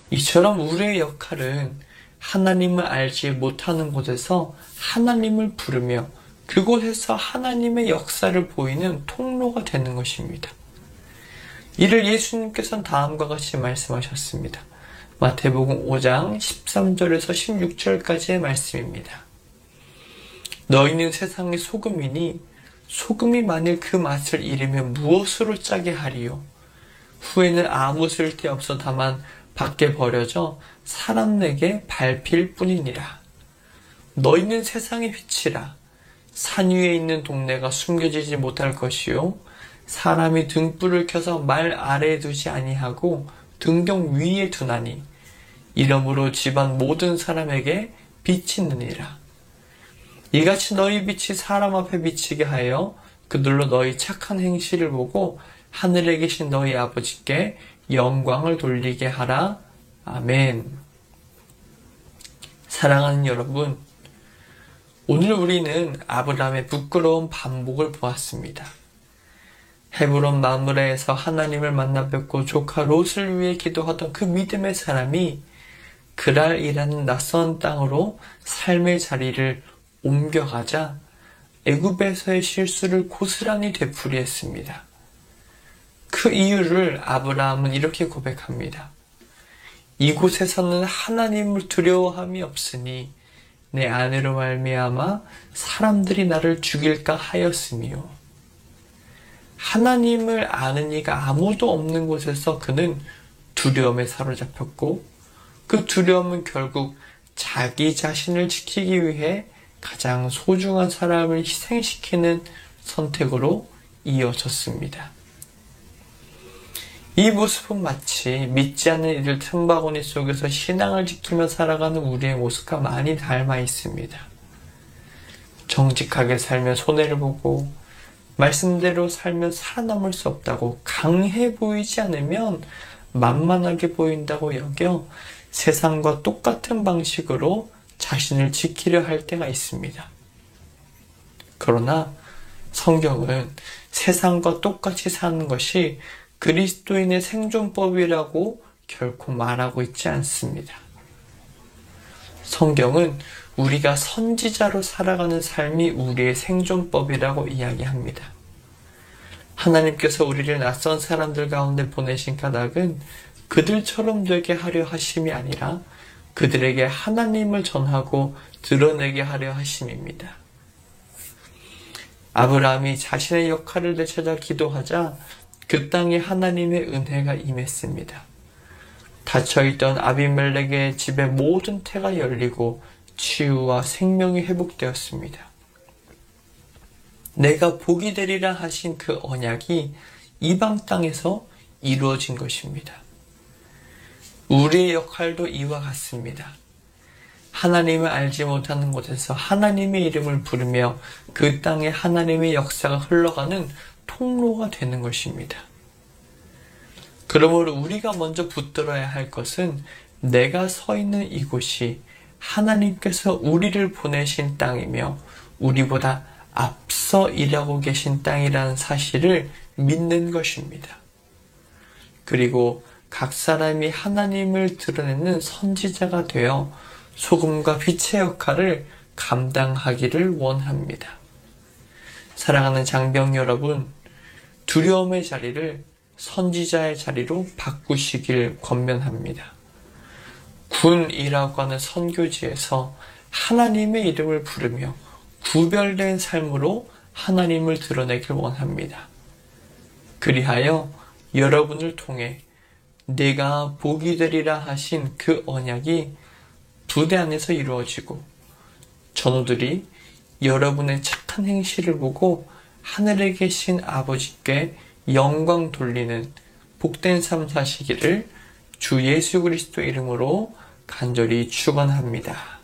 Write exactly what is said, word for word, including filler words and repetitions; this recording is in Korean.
이처럼 우리의 역할은 하나님을 알지 못하는 곳에서 하나님을 부르며 그곳에서 하나님의 역사를 보이는 통로가 되는 것입니다. 이를 예수님께서는 다음과 같이 말씀하셨습니다. 마태복음 오 장 십삼 절에서 십육 절까지의 말씀입니다. 너희는 세상의 소금이니 소금이 만일 그 맛을 잃으면 무엇으로 짜게 하리요? 후에는 아무 쓸데없어 다만 밖에 버려져 사람에게 밟힐 뿐이니라. 너희는 세상의 빛이라. 산 위에 있는 동네가 숨겨지지 못할 것이요 사람이 등불을 켜서 말 아래에 두지 아니하고 등경 위에 두나니 이러므로 집안 모든 사람에게 빛이 느니라. 이같이 너희 빛이 사람 앞에 비치게 하여 그들로 너희 착한 행실을 보고 하늘에 계신 너희 아버지께 영광을 돌리게 하라. 아멘. 사랑하는 여러분, 오늘 우리는 아브라함의 부끄러운 반복을 보았습니다. 헤브론 마므레에서 하나님을 만나 뵙고 조카 롯을 위해 기도하던 그 믿음의 사람이 그랄이라는 낯선 땅으로 삶의 자리를 옮겨가자 애굽에서의 실수를 고스란히 되풀이했습니다. 그 이유를 아브라함은 이렇게 고백합니다. 이곳에서는 하나님을 두려워함이 없으니 내 아내로 말미암아 사람들이 나를 죽일까 하였으며, 하나님을 아는 이가 아무도 없는 곳에서 그는 두려움에 사로잡혔고 그 두려움은 결국 자기 자신을 지키기 위해 가장 소중한 사람을 희생시키는 선택으로 이어졌습니다. 이 모습은 마치 믿지 않는 이들 틈바구니 속에서 신앙을 지키며 살아가는 우리의 모습과 많이 닮아 있습니다. 정직하게 살면 손해를 보고 말씀대로 살면 살아남을 수 없다고, 강해 보이지 않으면 만만하게 보인다고 여겨 세상과 똑같은 방식으로 자신을 지키려 할 때가 있습니다. 그러나 성경은 세상과 똑같이 사는 것이 그리스도인의 생존법이라고 결코 말하고 있지 않습니다. 성경은 우리가 선지자로 살아가는 삶이 우리의 생존법이라고 이야기합니다. 하나님께서 우리를 낯선 사람들 가운데 보내신 까닭은 그들처럼 되게 하려 하심이 아니라 그들에게 하나님을 전하고 드러내게 하려 하심입니다. 아브라함이 자신의 역할을 되찾아 기도하자 그 땅에 하나님의 은혜가 임했습니다. 닫혀있던 아비멜렉의 집의 모든 태가 열리고 치유와 생명이 회복되었습니다. 내가 복이 되리라 하신 그 언약이 이방 땅에서 이루어진 것입니다. 우리의 역할도 이와 같습니다. 하나님을 알지 못하는 곳에서 하나님의 이름을 부르며 그 땅에 하나님의 역사가 흘러가는 통로가 되는 것입니다. 그러므로 우리가 먼저 붙들어야 할 것은 내가 서 있는 이곳이 하나님께서 우리를 보내신 땅이며 우리보다 앞서 일하고 계신 땅이라는 사실을 믿는 것입니다. 그리고 각 사람이 하나님을 드러내는 선지자가 되어 소금과 빛의 역할을 감당하기를 원합니다. 사랑하는 장병 여러분, 두려움의 자리를 선지자의 자리로 바꾸시길 권면합니다. 군이라고 하는 선교지에서 하나님의 이름을 부르며 구별된 삶으로 하나님을 드러내길 원합니다. 그리하여 여러분을 통해 내가 복이 되리라 하신 그 언약이 부대 안에서 이루어지고 전우들이 여러분의 착한 행실을 보고 하늘에 계신 아버지께 영광 돌리는 복된 삶 사시기를 주 예수 그리스도 이름으로 간절히 축원합니다.